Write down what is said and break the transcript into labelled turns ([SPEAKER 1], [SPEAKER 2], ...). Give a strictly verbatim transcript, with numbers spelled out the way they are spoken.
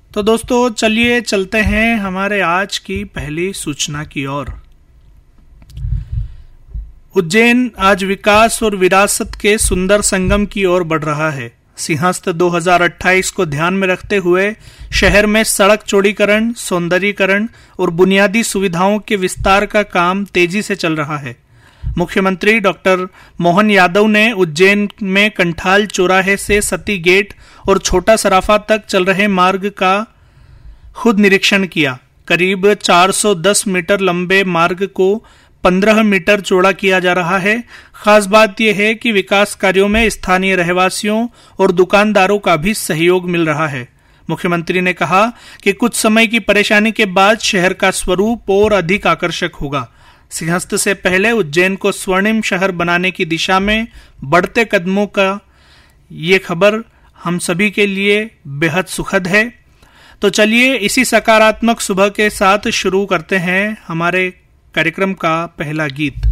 [SPEAKER 1] तो दोस्तों चलिए चलते हैं हमारे आज की पहली सूचना की ओर। उज्जैन आज विकास और विरासत के सुंदर संगम की ओर बढ़ रहा है। सिंहस्थ दो हज़ार अट्ठाईस को ध्यान में रखते हुए शहर में सड़क चौड़ीकरण, सौंदर्यीकरण और बुनियादी सुविधाओं के विस्तार का काम तेजी से चल रहा है। मुख्यमंत्री डॉक्टर मोहन यादव ने उज्जैन में कंठाल चौराहे से सती गेट और छोटा सराफा तक चल रहे मार्ग का खुद निरीक्षण किया। करीब चार सौ दस मीटर लंबे मार्ग को पंद्रह मीटर चौड़ा किया जा रहा है। खास बात यह है कि विकास कार्यों में स्थानीय रहवासियों और दुकानदारों का भी सहयोग मिल रहा है। मुख्यमंत्री ने कहा कि कुछ समय की परेशानी के बाद शहर का स्वरूप और अधिक आकर्षक होगा। सिंहस्थ से पहले उज्जैन को स्वर्णिम शहर बनाने की दिशा में बढ़ते कदमों का ये खबर हम सभी के लिए बेहद सुखद है। तो चलिए इसी सकारात्मक सुबह के साथ शुरू करते हैं हमारे कार्यक्रम का पहला गीत।